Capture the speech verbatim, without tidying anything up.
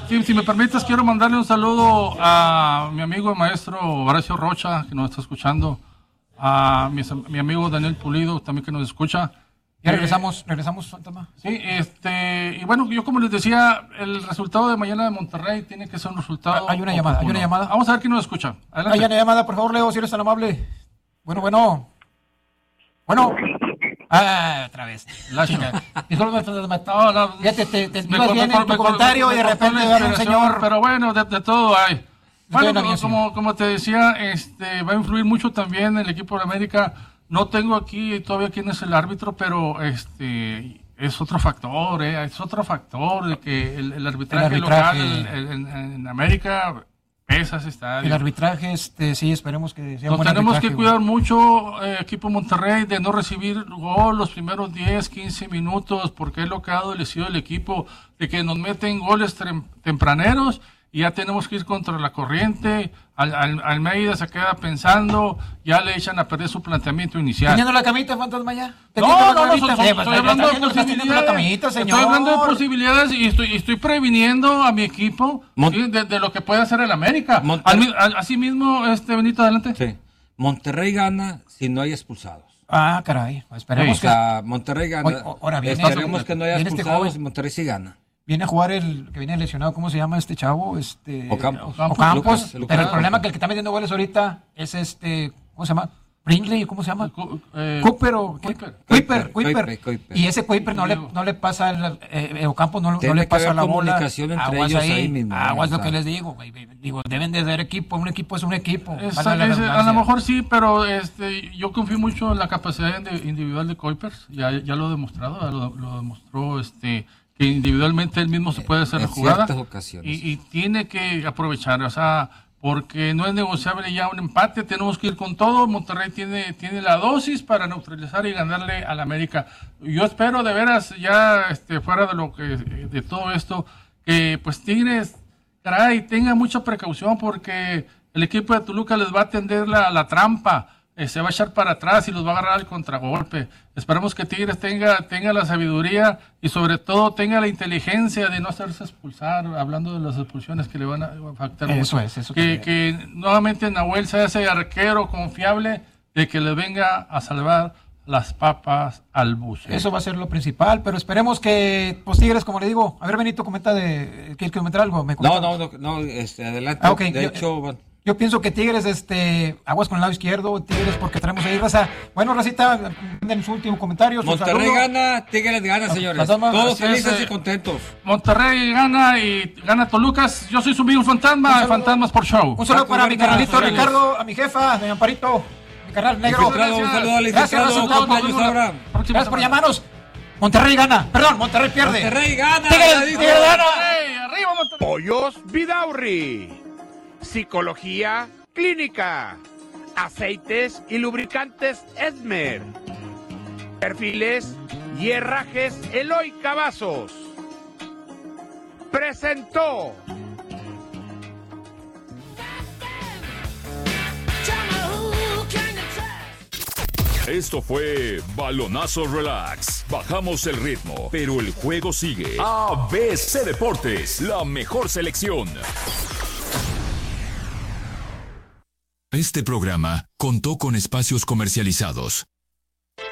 Sí, si me permites, quiero mandarle un saludo a mi amigo el maestro Horacio Rocha, que nos está escuchando, a mi, mi amigo Daniel Pulido, también que nos escucha. Ya regresamos, eh, regresamos, Fantasma. Sí, este, y bueno, yo como les decía, el resultado de mañana de Monterrey tiene que ser un resultado. Hay una llamada, hay una llamada. Vamos a ver quién nos escucha. Adelante. Hay una llamada, por favor, Leo, si eres tan amable. Bueno, bueno. Bueno. Ah, otra vez. La chica. Disculpe, fíjate, te, te ibas bien en tu comentario y de repente va un señor. Pero bueno, de, de todo hay. Bueno, como, como, como te decía, este, va a influir mucho también el equipo de América. No tengo aquí todavía quién es el árbitro, pero este es otro factor, ¿eh? Es otro factor de que el, el, arbitraje, el arbitraje local el, en, en América pesa ese estadio. El arbitraje, este, sí, esperemos que sea un Nos buen tenemos arbitraje, que cuidar güey. mucho, eh, equipo Monterrey, de no recibir gol los primeros diez, quince minutos, porque es lo que ha adolecido el equipo, de que nos meten goles tempraneros y ya tenemos que ir contra la corriente. Al, al, Almeida se queda pensando, ya le echan a perder su planteamiento inicial. ¿Teniendo la camita, Fantasma, ya? No, no, no, estoy, estoy, estoy hablando de posibilidades. Camita, estoy hablando de posibilidades y estoy, estoy previniendo a mi equipo Mon- ¿sí? de, de lo que puede hacer el América. Monter- al, al, así mismo, este Benito, adelante. Sí. Monterrey gana si no hay expulsados. Ah, caray. Esperemos sí, que... O sea, Monterrey gana. Hoy, ahora viene, esperemos que no haya expulsados este y Monterrey sí gana. Viene a jugar el que viene lesionado, ¿cómo se llama este chavo? Este Ocampos. Ocampos. Lucas, pero Lucas, el problema es que el que está metiendo goles ahorita es este, ¿cómo se llama? Brinkley, ¿cómo se llama? Eh, Cooper o Kuiper. Kuiper, Kuiper. Kuiper, Kuiper. Y ese Kuiper no le, no le pasa, el, eh, Ocampos no, no le que pasa haber la bola. comunicación entre Aguas ellos ahí, ahí mismo, aguas o lo sea. que les digo, güey. Digo, deben de ser equipo, un equipo es un equipo. Es, Vale la es, a redundancia. lo mejor sí, pero este, yo confío mucho en la capacidad individual de Kuiper, ya, ya lo he demostrado, ya lo, lo demostró este que individualmente él mismo se puede hacer en la jugada ocasiones. Y, y tiene que aprovechar, o sea, porque no es negociable ya un empate, tenemos que ir con todo. Monterrey tiene, tiene la dosis para neutralizar y ganarle al América. Yo espero de veras, ya este, fuera de lo que de todo esto, que pues Tigres, caray, tenga mucha precaución porque el equipo de Toluca les va a tender la, la trampa. Eh, se va a echar para atrás y los va a agarrar al contragolpe. Esperemos que Tigres tenga, tenga la sabiduría y sobre todo tenga la inteligencia de no hacerse expulsar, hablando de las expulsiones que le van a afectar. Eso es, eso que, que nuevamente Nahuel sea ese arquero confiable de que le venga a salvar las papas al buce. Eso va a ser lo principal, pero esperemos que, pues Tigres, como le digo, a ver Benito, comenta de, ¿quieres comentar algo? ¿Me no, no, no, no, este, adelante. Ah, okay. De yo, hecho, bueno. Yo pienso que Tigres, este, aguas con el lado izquierdo, Tigres porque traemos ahí raza. Bueno, racita, en su último comentario. Su Monterrey saludo. gana, Tigres gana, señores. Fantasma, todos felices es, y contentos. Monterrey gana y gana Tolucas. Yo soy su amigo Fantasma, Fantasmas por Show. Un saludo para mi carnalito Ricardo, a mi jefa, de Amparito, mi carnal negro. Un saludo al licenciado. Gracias por llamarnos. Monterrey gana, perdón, Monterrey pierde. Monterrey gana. Tigres, Tigres gana. Arriba Monterrey. Pollos Vidaurri. Psicología clínica. Aceites y lubricantes Esmer. Perfiles y herrajes Eloy Cavazos. Presentó. Esto fue Balonazo Relax. Bajamos el ritmo, pero el juego sigue. A B C Deportes, la mejor selección. Este programa contó con espacios comercializados.